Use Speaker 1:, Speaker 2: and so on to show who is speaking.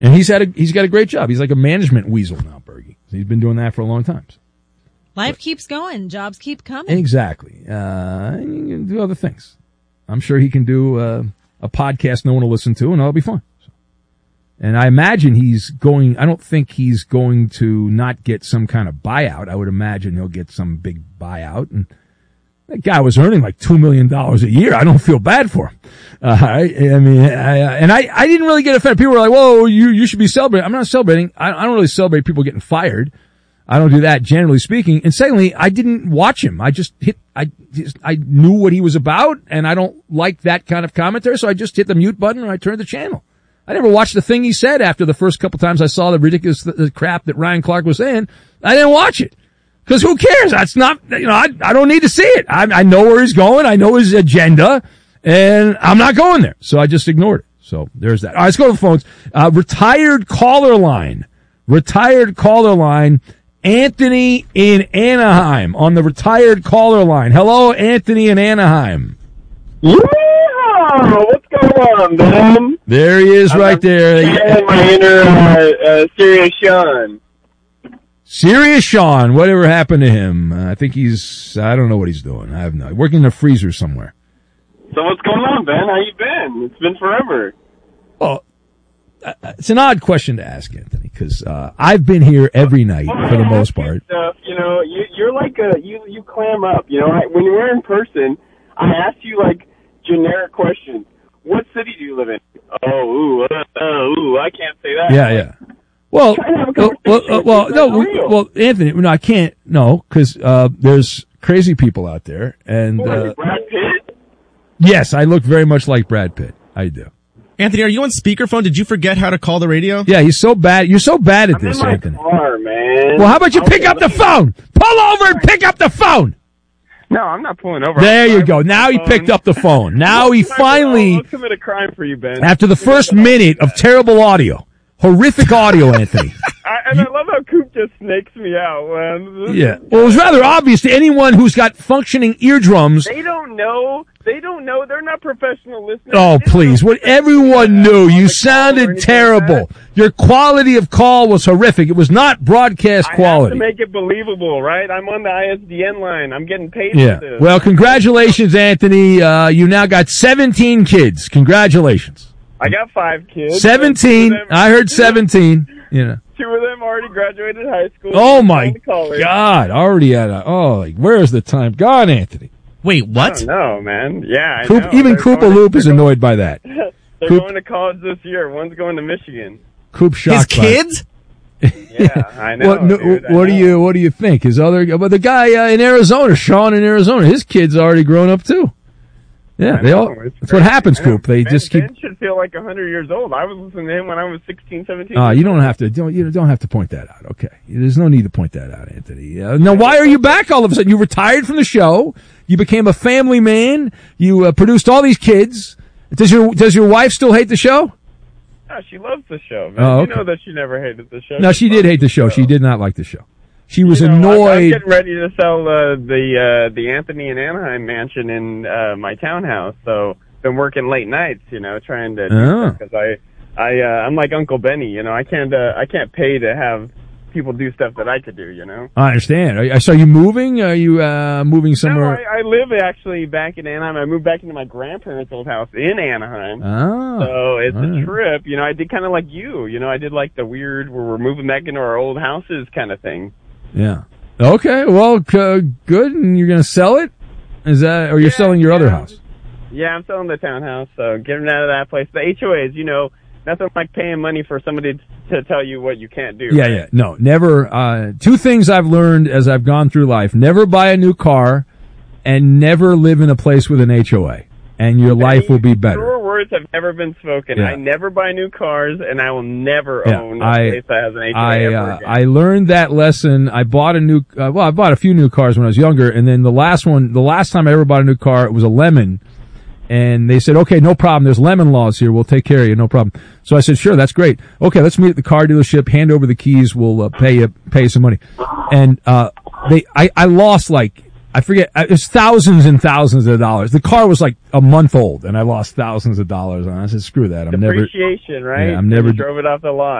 Speaker 1: And he's got a great job. He's like a management weasel now, Bergie. He's been doing that for a long time.
Speaker 2: Life keeps going. Jobs keep coming.
Speaker 1: Exactly. He can do other things. I'm sure he can do a podcast no one will listen to, and that'll be fun. And I imagine I don't think he's going to not get some kind of buyout. I would imagine he'll get some big buyout. And that guy was earning like $2 million a year. I don't feel bad for him. I didn't really get offended. People were like, whoa, you should be celebrating. I'm not celebrating. I don't really celebrate people getting fired. I don't do that, generally speaking. And secondly, I didn't watch him. I knew what he was about, and I don't like that kind of commentary, so I just hit the mute button and I turned the channel. I never watched the thing he said after the first couple times I saw the ridiculous crap that Ryan Clark was saying. I didn't watch it. Cause who cares? That's not, I don't need to see it. I know where he's going. I know his agenda, and I'm not going there. So I just ignored it. So there's that. All right, let's go to the phones. Retired caller line. Anthony in Anaheim on the retired caller line. Hello, Anthony in Anaheim.
Speaker 3: Yeah, what's going on, man?
Speaker 1: There he is, right there.
Speaker 3: Yeah, my inner Serious Sean.
Speaker 1: Serious Sean, whatever happened to him? I think I don't know what he's doing. I have no, working in a freezer somewhere.
Speaker 3: So what's going on, Ben? How you been? It's been forever.
Speaker 1: Well, it's an odd question to ask, Anthony, because I've been here every night for the most part.
Speaker 3: You're like you clam up. When you're in person, I ask you like generic questions. What city do you live in? I can't say that.
Speaker 1: Yeah. Well, Anthony, no, I can't, because there's crazy people out there, and
Speaker 3: Brad Pitt?
Speaker 1: Yes, I look very much like Brad Pitt. I do.
Speaker 4: Anthony, are you on speakerphone? Did you forget how to call the radio?
Speaker 1: Yeah, he's so bad. You're so bad at this,
Speaker 3: in my
Speaker 1: Anthony.
Speaker 3: Car, man.
Speaker 1: Well, how about you pick up the phone? Pull over and pick up the phone.
Speaker 3: No, I'm not pulling over.
Speaker 1: There you go. Now he picked up the phone. Now he finally.
Speaker 3: I'll commit a crime for you, Ben.
Speaker 1: After the first minute of terrible audio, horrific audio, Anthony.
Speaker 3: I love how Coop just snakes me out, man.
Speaker 1: Yeah. Well, it was rather obvious to anyone who's got functioning eardrums.
Speaker 3: They don't know. They're not professional listeners.
Speaker 1: Oh, please. What everyone knew. You sounded terrible. Your quality of call was horrific. It was not broadcast quality.
Speaker 3: I have to make it believable, right? I'm on the ISDN line. I'm getting paid for this.
Speaker 1: Well, congratulations, Anthony. You now got 17 kids. Congratulations.
Speaker 3: I got 5 kids.
Speaker 1: 17. I heard 17.
Speaker 3: 2 of them already graduated high school.
Speaker 1: Oh, my God. Already where's the time gone, Anthony?
Speaker 4: Wait, what?
Speaker 3: I don't know, man. Yeah, I
Speaker 1: know. Even Koopa Loop is annoyed by that.
Speaker 3: They're going to college this year. One's going to Michigan.
Speaker 1: Coop's shocked.
Speaker 4: His kids?
Speaker 3: Yeah, I know.
Speaker 1: What do you think? The guy in Arizona, Sean in Arizona, his kid's already grown up too. Yeah, that's what happens, Coop. They just keep.
Speaker 3: Ben should feel like 100 years old. I was listening to him when I was 16, 17.
Speaker 1: You don't have to point that out. Okay, there's no need to point that out, Anthony. Now, why are you back all of a sudden? You retired from the show. You became a family man. You produced all these kids. Does your wife still hate the show?
Speaker 3: No, she loves the show, man.
Speaker 1: Oh, okay.
Speaker 3: You know that she never hated the show.
Speaker 1: No, she did hate the show. She did not like the show. She was annoyed.
Speaker 3: I'm getting ready to sell the Anthony in Anaheim mansion in my townhouse. So been working late nights, trying to do stuff because I'm like Uncle Benny, I can't pay to have people do stuff that I could do,
Speaker 1: I understand. So are you moving? Are you moving somewhere?
Speaker 3: No, I live actually back in Anaheim. I moved back into my grandparents' old house in Anaheim. So it's a trip. I did kind of like you. I did like the weird where we're moving back into our old houses kind of thing.
Speaker 1: Yeah. Okay. Well, good. And you're going to sell it? Or you're selling your other house?
Speaker 3: Yeah, I'm selling the townhouse. So getting out of that place. The HOAs, nothing like paying money for somebody to tell you what you can't do.
Speaker 1: Yeah,
Speaker 3: right?
Speaker 1: yeah. No, never. 2 things I've learned as I've gone through life. Never buy a new car and never live in a place with an HOA. And your life will be better.
Speaker 3: Your words have never been spoken. Yeah. I never buy new cars, and I will never own a place that has an HOA ever again.
Speaker 1: I learned that lesson. I bought I bought a few new cars when I was younger, and then the last time I ever bought a new car, it was a Lemon. And they said, okay, no problem. There's lemon laws here. We'll take care of you. No problem. So I said, sure, that's great. Okay, let's meet at the car dealership. Hand over the keys. We'll pay you some money. And I lost like I forget. It was thousands and thousands of dollars. The car was like a month old, and I lost thousands of dollars on it. I said, "Screw that! I'm never."
Speaker 3: Depreciation, right?
Speaker 1: Yeah, I'm never.
Speaker 3: You drove it off the lot.